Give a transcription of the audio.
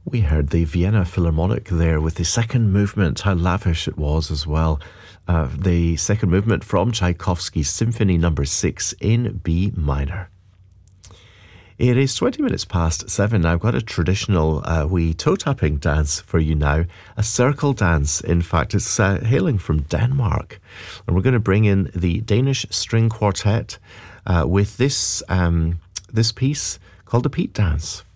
We heard the Vienna Philharmonic there with the second movement, how lavish it was as well. The second movement from Tchaikovsky's Symphony No. 6 in B minor. It is 20 minutes past 7. I've got a traditional wee toe-tapping dance for you now. A circle dance, in fact. It's hailing from Denmark. And we're going to bring in the Danish String Quartet with this piece called the Pete Dance.